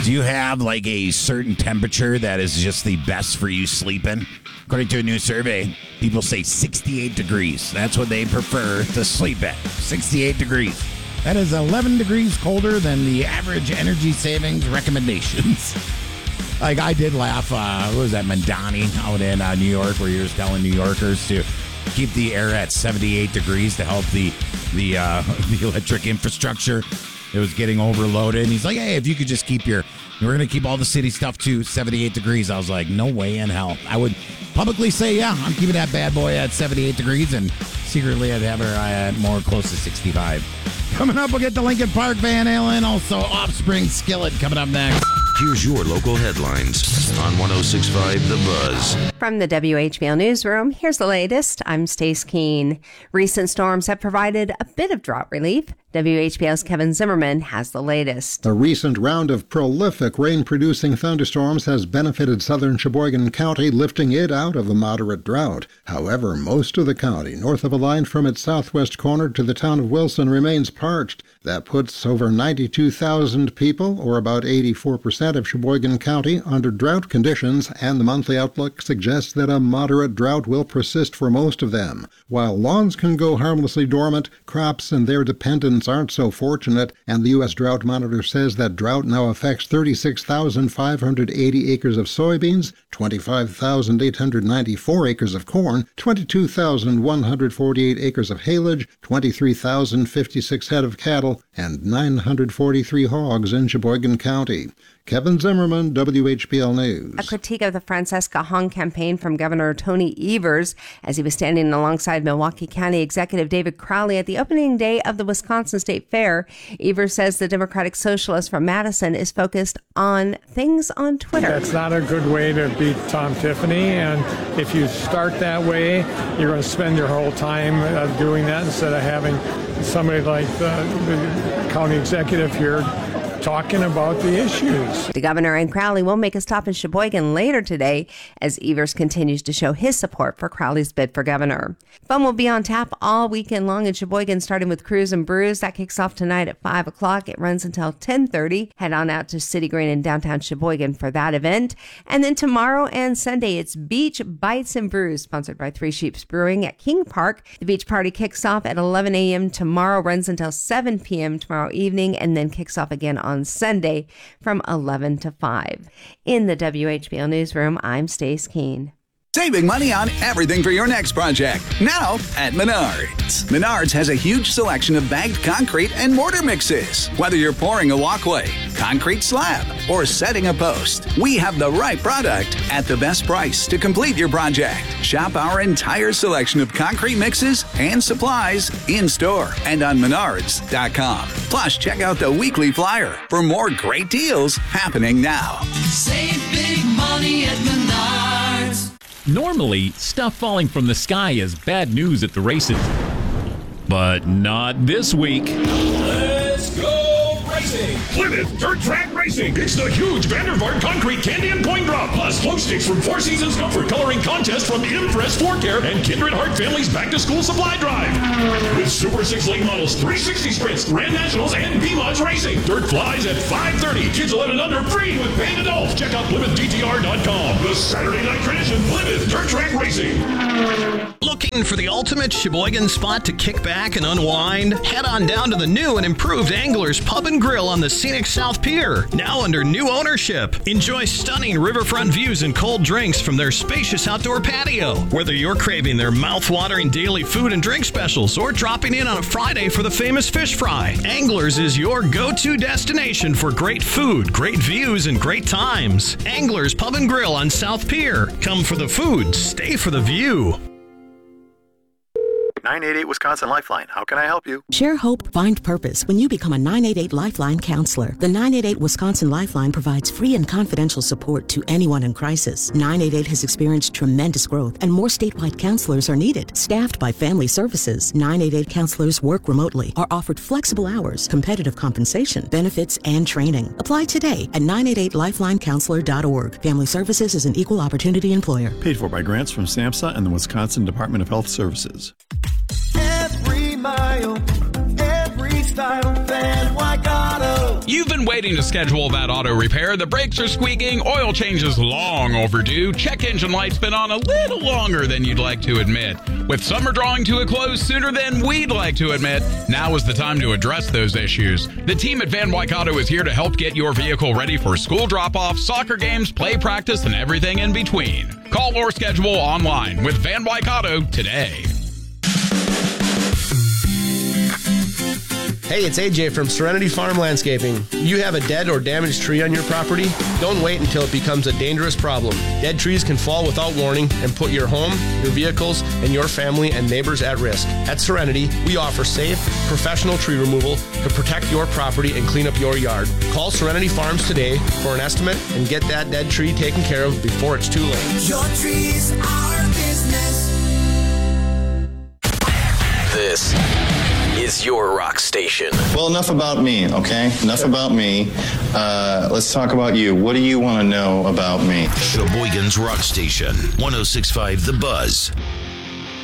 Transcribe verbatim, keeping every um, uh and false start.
Do you have like a certain temperature that is just the best for you sleeping? According to a new survey, people say sixty-eight degrees. That's what they prefer to sleep at. sixty-eight degrees. That is eleven degrees colder than the average energy savings recommendations. Like I did laugh, uh, what was that, Mandani out in uh, New York, where he was telling New Yorkers to keep the air at seventy-eight degrees to help the the uh, the electric infrastructure. It was getting overloaded. And he's like, hey, if you could just keep your, we're going to keep all the city stuff to seventy-eight degrees. I was like, no way in hell. I would publicly say, yeah, I'm keeping that bad boy at seventy-eight degrees. And secretly, I'd have her at more close to sixty-five. Coming up, we'll get the Lincoln Park, Van Halen, also Offspring, Skillet coming up next. Here's your local headlines on one oh six point five The Buzz. From the W H B L Newsroom, here's the latest. I'm Stace Keene. Recent storms have provided a bit of drought relief. W H B L's Kevin Zimmerman has the latest. A recent round of prolific rain-producing thunderstorms has benefited southern Sheboygan County, lifting it out of a moderate drought. However, most of the county, north of a line from its southwest corner to the town of Wilson, remains parched. That puts over ninety-two thousand people, or about eighty-four percent of Sheboygan County, under drought conditions, and the monthly outlook suggests that a moderate drought will persist for most of them. While lawns can go harmlessly dormant, crops and their dependents aren't so fortunate, and the U S Drought Monitor says that drought now affects thirty-six thousand five hundred eighty acres of soybeans, twenty-five thousand eight hundred ninety-four acres of corn, twenty-two thousand one hundred forty-eight acres of haylage, twenty-three thousand fifty-six head of cattle, and nine hundred forty-three hogs in Sheboygan County. Kevin Zimmerman, W H B L News. A critique of the Francesca Hong campaign from Governor Tony Evers as he was standing alongside Milwaukee County Executive David Crowley at the opening day of the Wisconsin State Fair. Evers says the Democratic Socialist from Madison is focused on things on Twitter. That's not a good way to beat Tom Tiffany, and if you start that way, you're going to spend your whole time uh, doing that instead of having somebody like the, the county executive here talking about the issues. The governor and Crowley will make a stop in Sheboygan later today as Evers continues to show his support for Crowley's bid for governor. Fun will be on tap all weekend long in Sheboygan, starting with Cruise and Brews. That kicks off tonight at five o'clock. It runs until ten thirty. Head on out to City Green in downtown Sheboygan for that event. And then tomorrow and Sunday, it's Beach Bites and Brews, sponsored by Three Sheeps Brewing at King Park. The beach party kicks off at eleven a.m. tomorrow, runs until seven p.m. tomorrow evening, and then kicks off again on Sunday from eleven to five. In the W H B L Newsroom, I'm Stace Keene. Saving money on everything for your next project. Now at Menards. Menards has a huge selection of bagged concrete and mortar mixes. Whether you're pouring a walkway, concrete slab, or setting a post, we have the right product at the best price to complete your project. Shop our entire selection of concrete mixes and supplies in store and on menards dot com. Plus, check out the weekly flyer for more great deals happening now. Save big money at Menards. Normally, stuff falling from the sky is bad news at the races. But not this week. Let's go racing! Plymouth Dirt Track Racing! It's the huge Vandervaart Concrete Candy and Coin Drop, plus glow sticks from Four Seasons Comfort Coloring Contest from Impress Floor Care and Kindred Heart Family's Back to School Supply Drive. With Super six Lane models, three sixty sprints, Grand Nationals, and B-Mods Racing. Dirt flies at five thirty. Kids eleven and under free with paid adults. Check out Plymouth D T R dot com. The Saturday night tradition, Plymouth Dirt Track Racing. Looking for the ultimate Sheboygan spot to kick back and unwind? Head on down to the new and improved Anglers Pub and Grill on the scenic South Pier, now under new ownership. Enjoy stunning riverfront views and cold drinks from their spacious outdoor patio. Whether you're craving their mouth-watering daily food and drink specials or dropping in on a Friday for the famous fish fry, Anglers is your go-to destination for great food, great views, and great times. Anglers Pub and Grill on South Pier. Come for the food, stay for the view. nine eight eight Wisconsin Lifeline. How can I help you? Share hope, find purpose when you become a nine eight eight Lifeline counselor. The nine eight eight Wisconsin Lifeline provides free and confidential support to anyone in crisis. nine eight eight has experienced tremendous growth and more statewide counselors are needed. Staffed by Family Services, nine eight eight counselors work remotely, are offered flexible hours, competitive compensation, benefits, and training. Apply today at nine eight eight lifeline counselor dot org. Family Services is an equal opportunity employer. Paid for by grants from SAMHSA and the Wisconsin Department of Health Services. Every mile, every style, Van Wyck Auto. You've been been waiting to schedule that auto repair? The brakes are squeaking, oil change is long overdue, check engine light's been on a little longer than you'd like to admit. With summer drawing to a close sooner than we'd like to admit, now is the time to address those issues. The team at Van Wyck Auto is here to help get your vehicle ready for school drop-off, soccer games, play practice, and everything in between. Call or schedule online with Van Wyck Auto today. Hey, it's A J from Serenity Farm Landscaping. You have a dead or damaged tree on your property? Don't wait until it becomes a dangerous problem. Dead trees can fall without warning and put your home, your vehicles, and your family and neighbors at risk. At Serenity, we offer safe, professional tree removal to protect your property and clean up your yard. Call Serenity Farms today for an estimate and get that dead tree taken care of before it's too late. Your trees are business. This is your rock station. Well, enough about me, okay? Enough about me. Uh, let's talk about you. What do you want to know about me? Sheboygan's Rock Station, one oh six point five The Buzz.